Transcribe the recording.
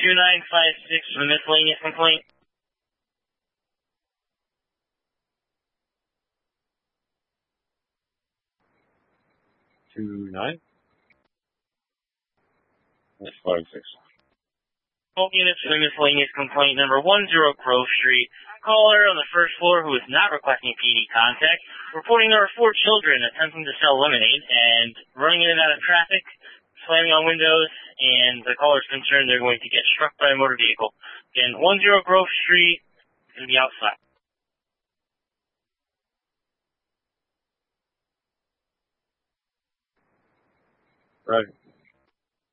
2956 for the miscellaneous complaint. 29? That's 56. All units for the miscellaneous complaint number 10 Grove Street. Caller on the first floor who is not requesting PD contact, reporting there are 4 children attempting to sell lemonade and running in and out of traffic, slamming on windows, and the caller is concerned they're going to get struck by a motor vehicle. Again, 10 Grove Street, going to be outside. Right.